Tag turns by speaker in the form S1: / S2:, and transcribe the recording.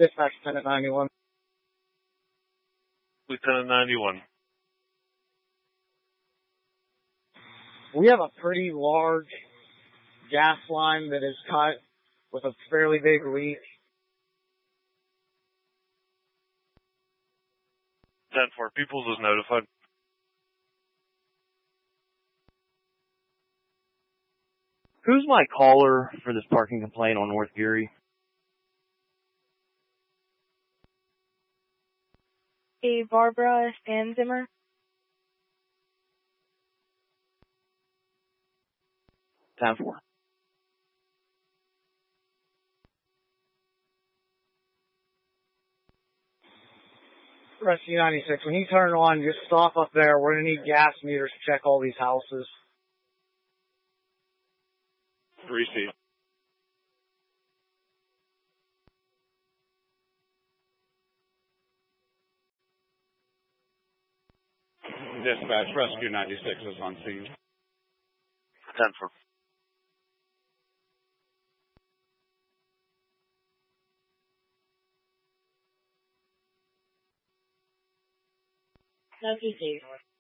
S1: Dispatch Lieutenant 91.
S2: Lieutenant 91.
S1: We have a pretty large gas line that is cut with a fairly big leak.
S2: 10-4. Peoples is notified.
S3: Who's my caller for this parking complaint on North Geary?
S4: A Barbara Stanzimmer.
S3: Time for.
S1: Rescue 96, when you turn on, just stop up there. We're going to need gas meters to check all these houses.
S2: Receive.
S5: Dispatch, Rescue 96 is on scene.
S2: 10-4.
S4: No PC.